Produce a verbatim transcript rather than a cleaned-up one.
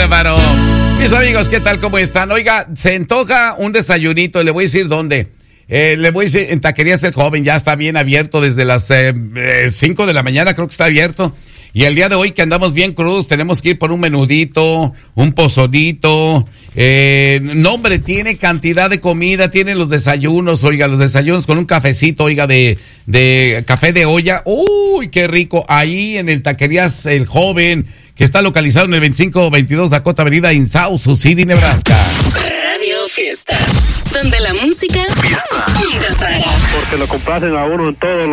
bárbaro. Mis amigos, ¿qué tal? ¿Cómo están? Oiga, se antoja un desayunito, le voy a decir dónde. Eh, le voy a decir, en Taquerías El Joven, ya está bien abierto desde las cinco eh, de la mañana, creo que está abierto. Y el día de hoy que andamos bien crudos, tenemos que ir por un menudito, un pozolito. Eh, no, hombre, tiene cantidad de comida, tiene los desayunos, oiga, los desayunos con un cafecito, oiga, de, de café de olla. Uy, qué rico. Ahí en el Taquerías El Joven, que está localizado en el veinticinco veintidós Dakota Avenida en South Sioux City, Nebraska. Radio Fiesta, donde la música Fiesta. nunca para. Porque lo complacen a uno en todo lo